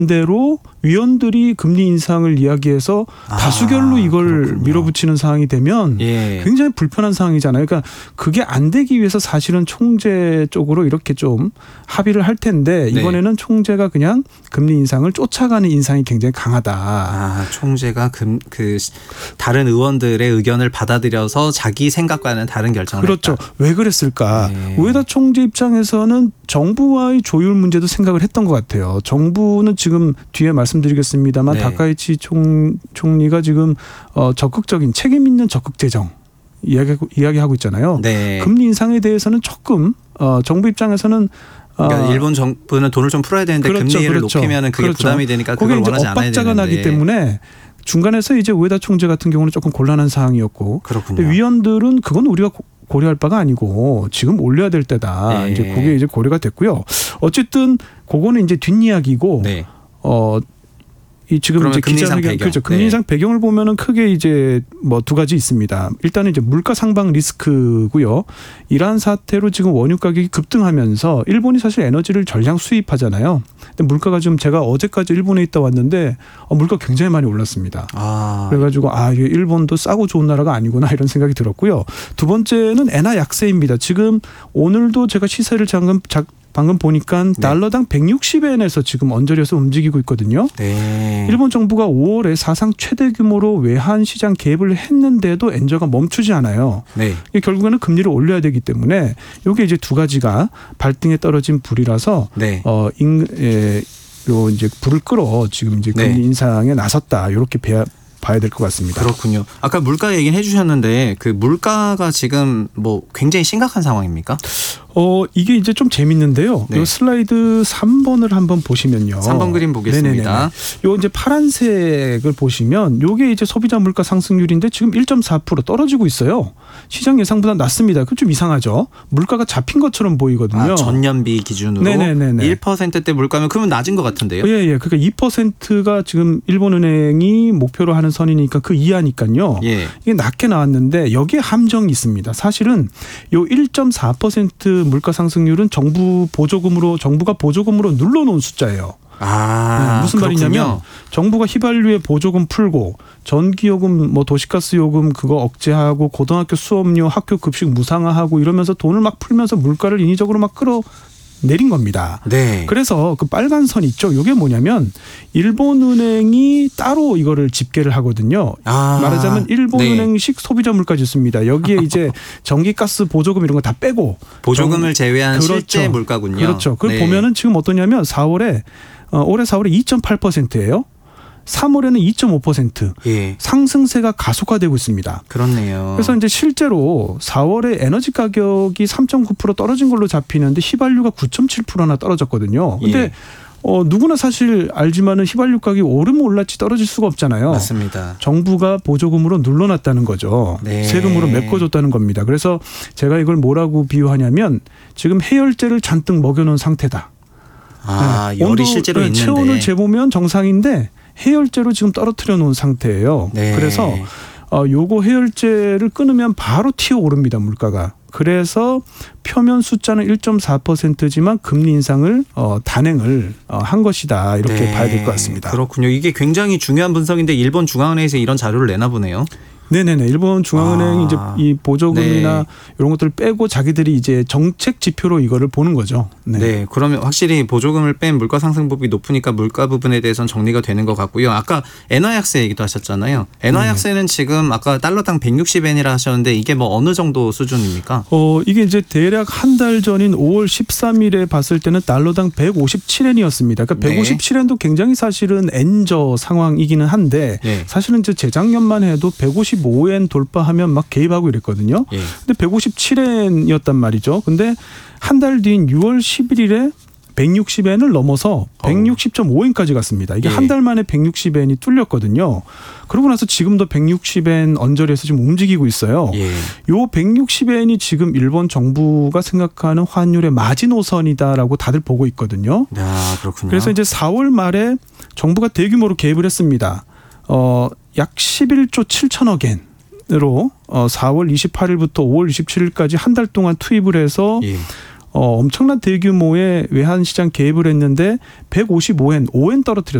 대로 위원들이 금리 인상을 이야기해서 다수결로 이걸 그렇군요. 밀어붙이는 상황이 되면 굉장히 불편한 상황이잖아요. 그러니까 그게 안 되기 위해서 사실은 총재 쪽으로 이렇게 좀 합의를 할 텐데 이번에는 총재가 그냥 금리 인상을 쫓아가는 인상이 굉장히 강하다. 총재가 그 다른 의원들의 의견을 받아들여서 자기 생각과는 다른 결정을 그렇죠. 했다. 왜 그랬을까? 우에다 총재 입장에서는 정부와의 조율 문제도 생각을 했던 것 같아요. 정부는 지금 뒤에 말씀드리겠습니다만 다카이치 총리가 지금 적극적인 책임 있는 적극 재정 이야기하고 있잖아요. 금리 인상에 대해서는 조금 정부 입장에서는 그러니까 일본 정부는 돈을 좀 풀어야 되는데 금리를 높이면 그게 부담이 되니까 그걸 원하지 않아야 되는데. 엇박자가 나기 때문에 중간에서 이제 우에다 총재 같은 경우는 조금 곤란한 상황이었고 그렇군요. 위원들은 그건 우리가 고려할 바가 아니고 지금 올려야 될 때다. 이제 그게 이제 고려가 됐고요. 어쨌든 그거는 이제 뒷이야기고 이 지금 이제 기자회견 그렇죠. 금리 인상 배경을 보면은 크게 이제 뭐 두 가지 있습니다. 일단은 이제 물가 상방 리스크고요. 이러한 사태로 지금 원유 가격이 급등하면서 일본이 사실 에너지를 전량 수입하잖아요. 근데 물가가 지금 제가 어제까지 일본에 있다 왔는데 물가 굉장히 많이 올랐습니다. 그래가지고 이게 일본도 싸고 좋은 나라가 아니구나 이런 생각이 들었고요. 두 번째는 엔화 약세입니다. 지금 오늘도 제가 시세를 방금 보니까 달러당 160엔에서 지금 언저리에서 움직이고 있거든요. 일본 정부가 5월에 사상 최대 규모로 외환 시장 개입을 했는데도 엔저가 멈추지 않아요. 이게 결국에는 금리를 올려야 되기 때문에 이게 이제 두 가지가 발등에 떨어진 불이라서 이제 불을 끌어 지금 이제 금리 인상에 나섰다 이렇게 봐야 될 것 같습니다. 그렇군요. 아까 물가 얘기는 해주셨는데 그 물가가 지금 뭐 굉장히 심각한 상황입니까? 이게 이제 좀 재밌는데요. 이 슬라이드 3번을 한번 보시면요. 3번 그림 보겠습니다. 요 이제 파란색을 보시면 요게 이제 소비자 물가 상승률인데 지금 1.4% 떨어지고 있어요. 시장 예상보다 낮습니다. 그 좀 이상하죠. 물가가 잡힌 것처럼 보이거든요. 전년비 기준으로 1%대 물가면 그러면 낮은 것 같은데요. 그러니까 2%가 지금 일본은행이 목표로 하는 선이니까 그 이하니까요. 이게 낮게 나왔는데 여기에 함정이 있습니다. 사실은 요 1.4% 물가 상승률은 정부가 보조금으로 눌러놓은 숫자예요. 무슨 말이냐면 정부가 휘발유에 보조금 풀고 전기요금 뭐 도시가스 요금 그거 억제하고 고등학교 수업료 학교 급식 무상화하고 이러면서 돈을 막 풀면서 물가를 인위적으로 막 끌어내린 겁니다. 그래서 그 빨간 선 있죠. 이게 뭐냐면 일본은행이 따로 이거를 집계를 하거든요. 말하자면 일본은행식 소비자 물가 지수입니다. 여기에 이제 전기가스 보조금 이런 거 다 빼고 보조금을 제외한 실제 물가군요. 그렇죠. 그걸 보면은 지금 어떠냐면 올해 4월에 2.8%예요. 3월에는 2.5% 상승세가 가속화되고 있습니다. 그렇네요. 그래서 이제 실제로 4월에 에너지 가격이 3.9% 떨어진 걸로 잡히는데 휘발유가 9.7%나 떨어졌거든요. 근데 누구나 사실 알지만은 휘발유 가격이 오르면 올랐지 떨어질 수가 없잖아요. 맞습니다. 정부가 보조금으로 눌러놨다는 거죠. 세금으로 메꿔줬다는 겁니다. 그래서 제가 이걸 뭐라고 비유하냐면 지금 해열제를 잔뜩 먹여놓은 상태다. 열이 실제로 있는데 체온을 재보면 정상인데 해열제로 지금 떨어뜨려 놓은 상태예요. 그래서 요거 해열제를 끊으면 바로 튀어오릅니다. 물가가. 그래서 표면 숫자는 1.4%지만 금리 인상을 단행을 한 것이다. 이렇게 봐야 될 것 같습니다. 그렇군요. 이게 굉장히 중요한 분석인데 일본 중앙은행에서 이런 자료를 내나 보네요. 일본 중앙은행이 이제 이 보조금이나 이런 것들을 빼고 자기들이 이제 정책 지표로 이거를 보는 거죠. 그러면 확실히 보조금을 뺀 물가 상승폭이 높으니까 물가 부분에 대해서는 정리가 되는 것 같고요. 아까 엔화 약세 얘기도 하셨잖아요. 엔화 약세는 지금 아까 달러당 160엔이라 하셨는데 이게 뭐 어느 정도 수준입니까? 이게 이제 대략 한 달 전인 5월 13일에 봤을 때는 달러당 157엔이었습니다. 그러니까 157엔도 굉장히 사실은 엔저 상황이기는 한데 사실은 이제 재작년만 해도 155엔 돌파하면 막 개입하고 이랬거든요. 근데 157엔이었단 말이죠. 근데 한 달 뒤인 6월 11일에 160엔을 넘어서 160.5엔까지 갔습니다. 이게 한 달 만에 160엔이 뚫렸거든요. 그러고 나서 지금도 160엔 언저리에서 지금 움직이고 있어요. 요 160엔이 지금 일본 정부가 생각하는 환율의 마지노선이다라고 다들 보고 있거든요. 그렇군요. 그래서 이제 4월 말에 정부가 대규모로 개입을 했습니다. 약 11조 7천억 엔으로 4월 28일부터 5월 27일까지 한 달 동안 투입을 해서 엄청난 대규모의 외환 시장 개입을 했는데 155엔, 5엔 떨어뜨렸어요.